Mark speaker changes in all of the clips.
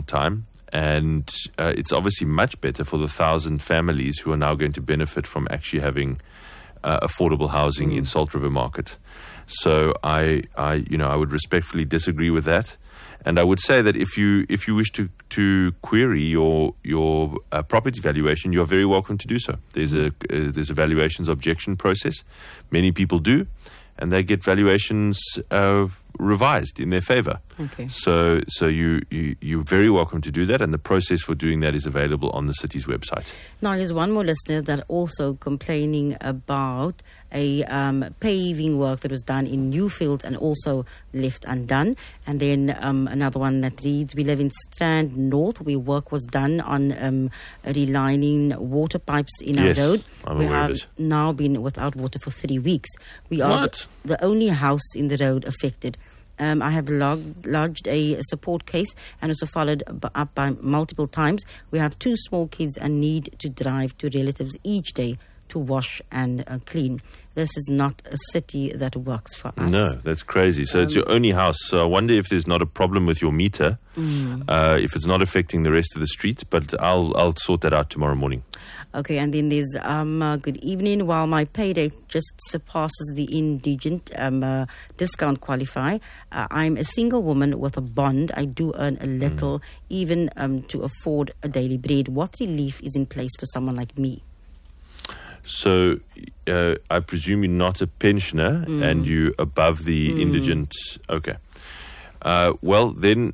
Speaker 1: time. And it's obviously much better for the 1,000 families who are now going to benefit from actually having affordable housing in Salt River Market. So I would respectfully disagree with that. And I would say that if you wish to query your property valuation, you are very welcome to do so. There's a valuations objection process. Many people do, and they get valuations revised in their favor.
Speaker 2: Okay.
Speaker 1: So you're very welcome to do that, and the process for doing that is available on the city's website.
Speaker 2: Now, there's one more listener that also complaining about a paving work that was done in Newfield and also left undone. And then another one that reads, we live in Strand North, where work was done on relining water pipes in our road. We have now been without water for 3 weeks. We are the only house in the road affected. I have lodged a support case and also followed up by multiple times. We have 2 small kids and need to drive to relatives each day to wash and clean. This is not a city that works for us.
Speaker 1: No, that's crazy. So it's your only house. So I wonder if there's not a problem with your meter, if it's not affecting the rest of the street. But I'll sort that out tomorrow morning.
Speaker 2: Okay, and then there's good evening. While my payday just surpasses the indigent discount qualify, I'm a single woman with a bond. I do earn a little, even to afford a daily bread. What relief is in place for someone like me?
Speaker 1: So I presume you're not a pensioner and you're above the indigent. Okay. Well, then,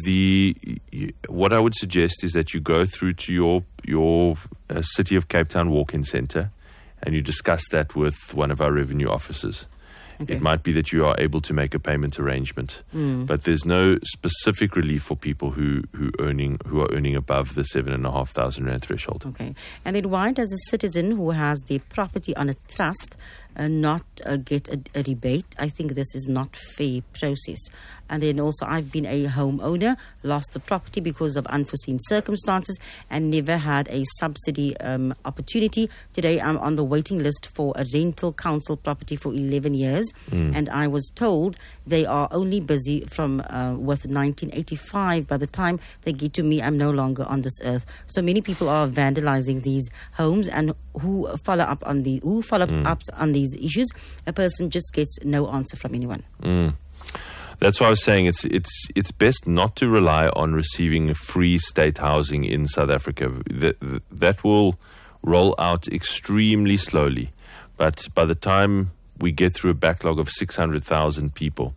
Speaker 1: what I would suggest is that you go through to your City of Cape Town walk-in centre and you discuss that with one of our revenue officers. Okay. It might be that you are able to make a payment arrangement, but there's no specific relief for people who are earning above the 7,500 rand threshold.
Speaker 2: Okay, and then why does a citizen who has their property on a trust not get a rebate? I think this is not fair process. And then also, I've been a homeowner, lost the property because of unforeseen circumstances, and never had a subsidy opportunity. Today, I'm on the waiting list for a rental council property for 11 years, and I was told they are only busy from with 1985. By the time they get to me, I'm no longer on this earth. So many people are vandalizing these homes, and who follow up on these issues. A person just gets no answer from anyone.
Speaker 1: That's why I was saying it's best not to rely on receiving free state housing in South Africa. That will roll out extremely slowly. But by the time we get through a backlog of 600,000 people,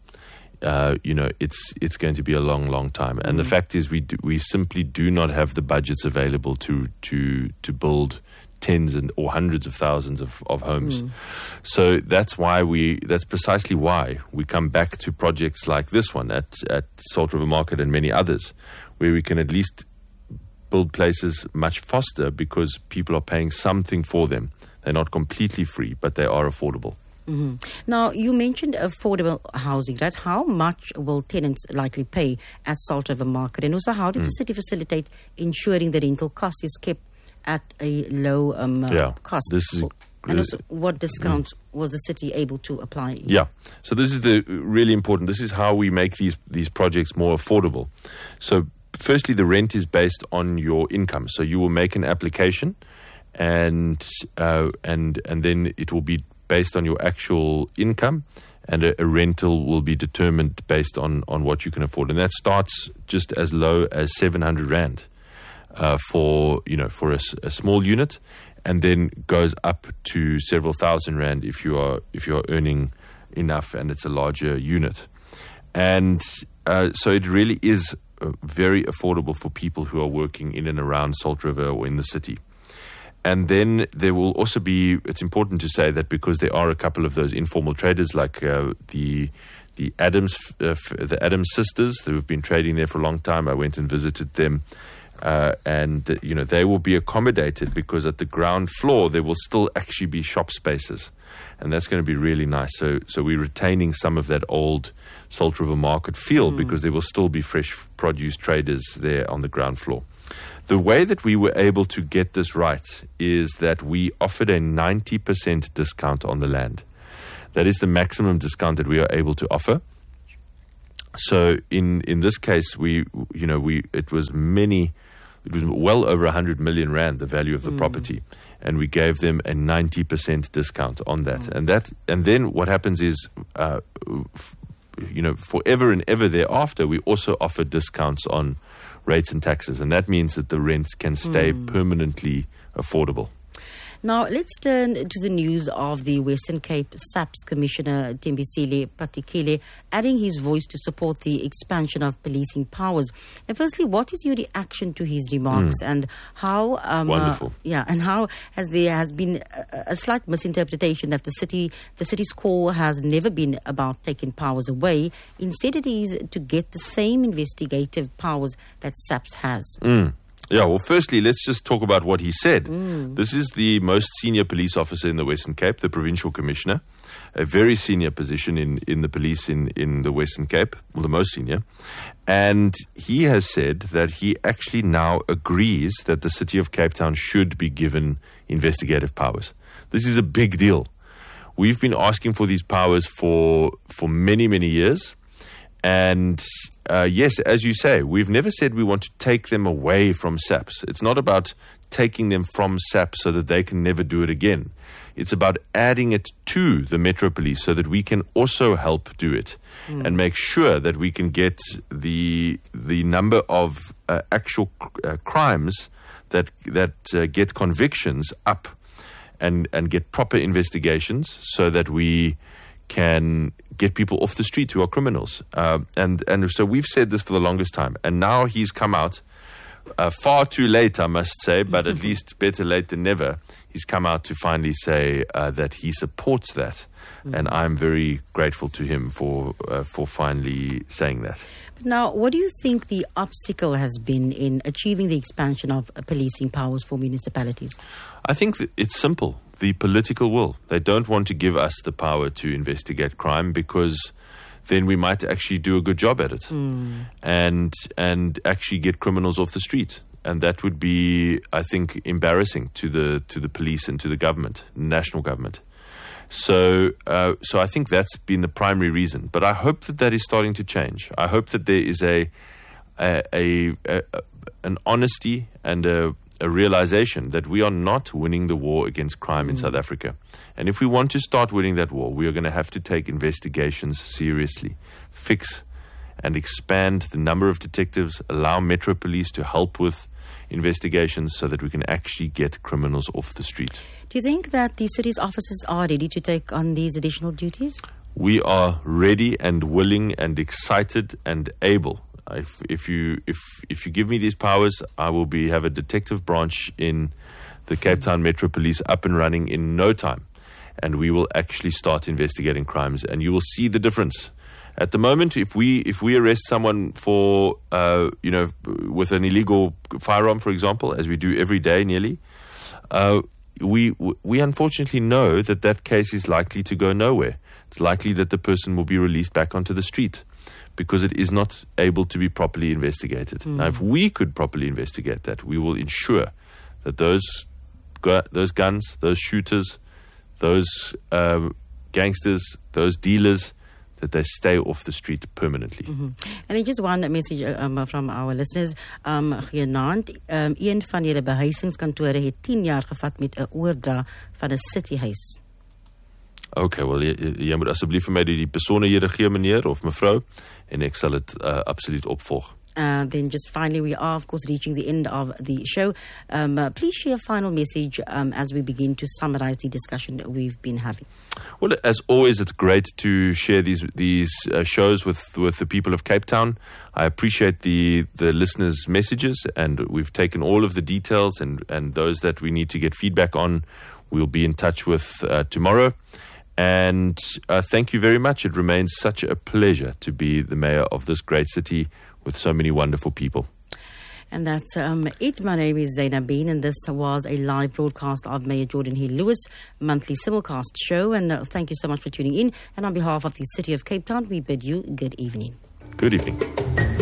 Speaker 1: it's going to be a long, long time. And the fact is we simply do not have the budgets available to build tens or hundreds of thousands of homes. So that's precisely why we come back to projects like this one at Salt River Market and many others, where we can at least build places much faster because people are paying something for them. They're not completely free, but they are affordable.
Speaker 2: Now, you mentioned affordable housing, right? How much will tenants likely pay at Salt River Market? And also, how did the city facilitate ensuring the rental cost is kept at a low cost? And also, what discounts was the city able to apply?
Speaker 1: Yeah, so this is the really important. This is how we make these projects more affordable. So firstly, the rent is based on your income. So you will make an application, and then it will be based on your actual income, and a rental will be determined based on what you can afford. And that starts just as low as 700 rand. For a small unit, and then goes up to several thousand rand if you are earning enough and it's a larger unit. And so it really is very affordable for people who are working in and around Salt River or in the city. And then there will also be, it's important to say that because there are a couple of those informal traders like the Adams sisters who have been trading there for a long time. I went and visited them. And they will be accommodated because at the ground floor there will still actually be shop spaces, and that's going to be really nice. So we're retaining some of that old Salt River Market feel because there will still be fresh produce traders there on the ground floor. The way that we were able to get this right is that we offered a 90% discount on the land. That is the maximum discount that we are able to offer. So in this case, it was well over 100 million rand, the value of the property, and we gave them a 90% discount on that. And then what happens is, forever and ever thereafter, we also offer discounts on rates and taxes, and that means that the rents can stay permanently affordable.
Speaker 2: Now, let's turn to the news of the Western Cape SAPS Commissioner Thembisile Patekile adding his voice to support the expansion of policing powers. And firstly, what is your reaction to his remarks, and how
Speaker 1: Wonderful.
Speaker 2: And how there has been a slight misinterpretation that the city's call has never been about taking powers away. Instead, it is to get the same investigative powers that SAPS has.
Speaker 1: Yeah, well, firstly, let's just talk about what he said. This is the most senior police officer in the Western Cape, the provincial commissioner, a very senior position in the police in the Western Cape, well, the most senior. And he has said that he actually now agrees that the city of Cape Town should be given investigative powers. This is a big deal. We've been asking for these powers for many, many years. And yes, as you say, we've never said we want to take them away from SAPS. It's not about taking them from SAPS so that they can never do it again. It's about adding it to the Metro Police so that we can also help do it and make sure that we can get the number of actual crimes that get convictions up and get proper investigations so that we can get people off the street who are criminals. And so we've said this for the longest time. And now he's come out, far too late, I must say, but at least better late than never. He's come out to finally say that he supports that. And I'm very grateful to him for finally saying that.
Speaker 2: Now, what do you think the obstacle has been in achieving the expansion of policing powers for municipalities?
Speaker 1: I think that it's simple. The political will. They don't want to give us the power to investigate crime because then we might actually do a good job at it and actually get criminals off the street. And that would be, I think, embarrassing to the police and to the government, national government. So I think that's been the primary reason. But I hope that is starting to change. I hope that there is an honesty and a realization that we are not winning the war against crime in South Africa. And if we want to start winning that war, we are going to have to take investigations seriously, fix and expand the number of detectives, allow Metro Police to help with investigations so that we can actually get criminals off the street.
Speaker 2: Do you think that the city's officers are ready to take on these additional duties?
Speaker 1: We are ready and willing and excited and able. If you give me these powers, I will have a detective branch in the Cape Town Metro Police up and running in no time, and we will actually start investigating crimes, and you will see the difference. At the moment, if we arrest someone for with an illegal firearm, for example, as we do every day nearly, we unfortunately know that case is likely to go nowhere. It's likely that the person will be released back onto the street, because it is not able to be properly investigated. Now, if we could properly investigate that, we will ensure that those guns, those shooters, those gangsters, those dealers, that they stay off the street permanently.
Speaker 2: And then just one message from our listeners. Genaamd, een van julle behuisingskantore het 10 jaar gevat met 'n oordra van 'n cityhuis.
Speaker 1: Okay, well, jy moet asseblief vir my die besonderhede gee, meneer of mevrou, en ek sal dit absoluut opvolg.
Speaker 2: Then just finally, we are, of course, reaching the end of the show. Please share a final message as we begin to summarize the discussion that we've been having.
Speaker 1: Well, as always, it's great to share these shows with the people of Cape Town. I appreciate the listeners' messages, and we've taken all of the details and those that we need to get feedback on. We'll be in touch with tomorrow. And thank you very much. It remains such a pleasure to be the mayor of this great city with so many wonderful people.
Speaker 2: And that's it. My name is Zainab Bean, and this was a live broadcast of Mayor Jordan Hill-Lewis monthly simulcast show. And thank you so much for tuning in. And on behalf of the City of Cape Town, we bid you good evening.
Speaker 1: Good evening.